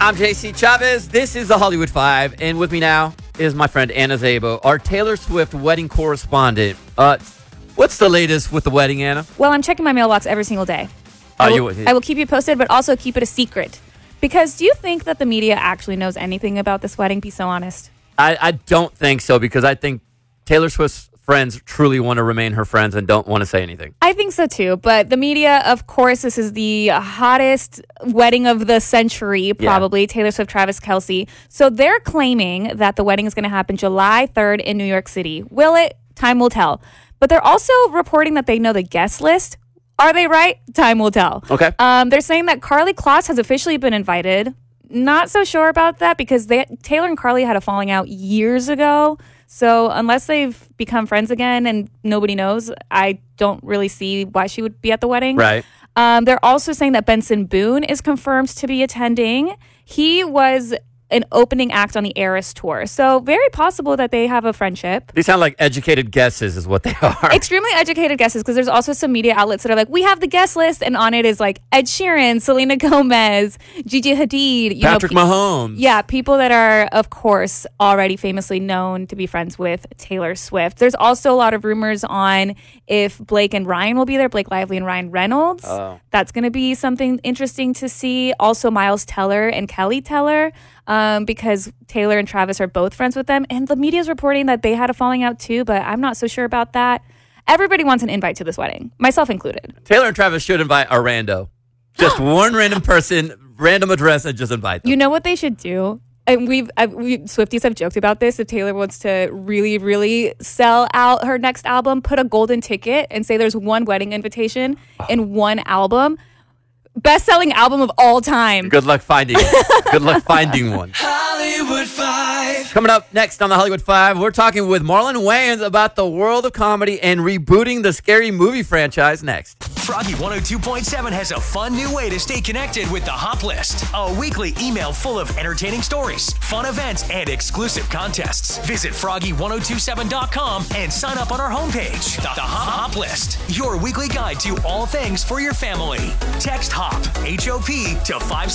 I'm JC Chavez. This is the Hollywood Five, and with me now is my friend Anna Szabo, our Taylor Swift wedding correspondent. What's the latest with the wedding, Anna? Well, I'm checking my mailbox every single day. I will keep you posted, but also keep it a secret. Because do you think that the media actually knows anything about this wedding? Be so honest. I don't think so, because I think Taylor Swift's friends truly want to remain her friends and don't want to say anything. I think so too, but the media, of course, this is the hottest wedding of the century, probably, Taylor Swift, Travis Kelce. So they're claiming that the wedding is going to happen July 3rd in New York City. Will it? Time will tell. But they're also reporting that they know the guest list. Are they right? Time will tell. Okay. They're saying that Karlie Kloss has officially been invited. Not so sure about that because Taylor and Karlie had a falling out years ago. So unless they've become friends again and nobody knows, I don't really see why she would be at the wedding. Right. They're also saying that Benson Boone is confirmed to be attending. He was an opening act on the Eras tour. So very possible that they have a friendship. These sound like educated guesses is what they are. Extremely educated guesses, because there's also some media outlets that are like, we have the guest list, and on it is like Ed Sheeran, Selena Gomez, Gigi Hadid. Patrick Mahomes. Yeah, people that are, of course, already famously known to be friends with Taylor Swift. There's also a lot of rumors on if Blake and Ryan will be there, Blake Lively and Ryan Reynolds. Oh. That's going to be something interesting to see. Also, Miles Teller and Kelly Teller. Because Taylor and Travis are both friends with them. And the media is reporting that they had a falling out too, but I'm not so sure about that. Everybody wants an invite to this wedding, myself included. Taylor and Travis should invite a rando. Just one random person, random address, and just invite them. You know what they should do? And we Swifties have joked about this. If Taylor wants to really, really sell out her next album, put a golden ticket and say there's one wedding invitation and one album. Best-selling album of all time. Good luck finding it. Good luck finding one. Hollywood Five. Coming up next on the Hollywood Five, we're talking with Marlon Wayans about the world of comedy and rebooting the Scary Movie franchise next. Froggy 102.7 has a fun new way to stay connected with the Hop List. A weekly email full of entertaining stories, fun events, and exclusive contests. Visit froggy1027.com and sign up on our homepage. The Hop List, your weekly guide to all things for your family. Text HOP, H-O-P, to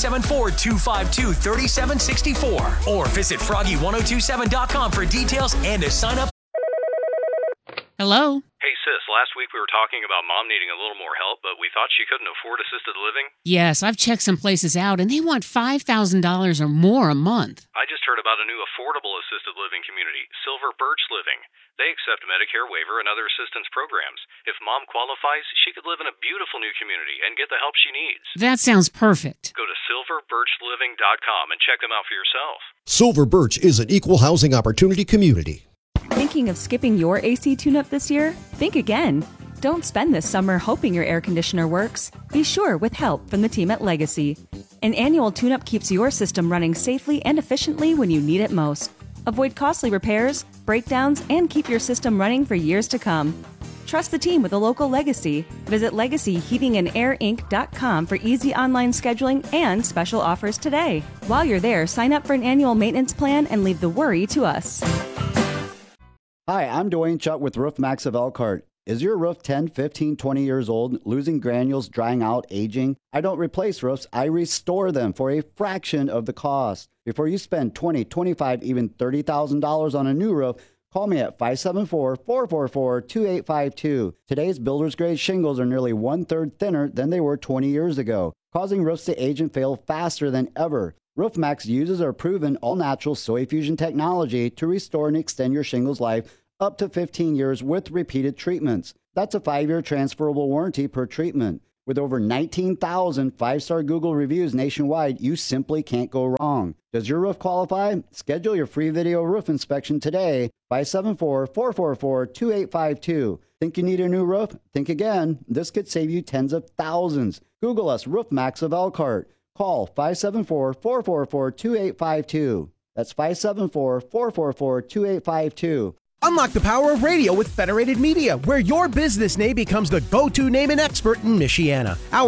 574-252-3764. Or visit froggy1027.com for details and to sign up. Hello? Hey, sis, last week we were talking about Mom needing a little more help, but we thought she couldn't afford assisted living. Yes, I've checked some places out, and they want $5,000 or more a month. I just heard about a new affordable assisted living community, Silver Birch Living. They accept Medicare waiver and other assistance programs. If Mom qualifies, she could live in a beautiful new community and get the help she needs. That sounds perfect. Go to silverbirchliving.com and check them out for yourself. Silver Birch is an equal housing opportunity community. Thinking of skipping your AC tune-up this year? Think again. Don't spend this summer hoping your air conditioner works. Be sure with help from the team at Legacy. An annual tune-up keeps your system running safely and efficiently when you need it most. Avoid costly repairs, breakdowns, and keep your system running for years to come. Trust the team with a local Legacy. Visit LegacyHeatingandAirInc.com for easy online scheduling and special offers today. While you're there, sign up for an annual maintenance plan and leave the worry to us. Hi, I'm Dwayne Chuck with Roof Max of Elkhart. Is your roof 10, 15, 20 years old, losing granules, drying out, aging? I don't replace roofs, I restore them for a fraction of the cost. Before you spend $20,000, $25,000, even $30,000 on a new roof, call me at 574-444-2852. Today's builder's grade shingles are nearly 1/3 thinner than they were 20 years ago, causing roofs to age and fail faster than ever. RoofMax uses our proven all-natural soy fusion technology to restore and extend your shingles life up to 15 years with repeated treatments. That's a 5-year transferable warranty per treatment. With over 19,000 5-star Google reviews nationwide, you simply can't go wrong. Does your roof qualify? Schedule your free video roof inspection today by 574-444-2852. Think you need a new roof? Think again. This could save you tens of thousands. Google us, RoofMax of Elkhart. Call 574-444-2852. That's 574-444-2852. Unlock the power of radio with Federated Media, where your business name becomes the go-to name and expert in Michiana. Our